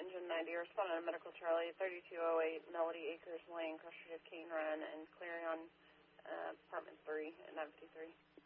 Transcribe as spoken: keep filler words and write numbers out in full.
Engine ninety, respond on Medical Charlie, thirty-two oh eight Melody Acres Lane, cross street of Cane Run, and clearing on uh, apartment three at nine fifty-three.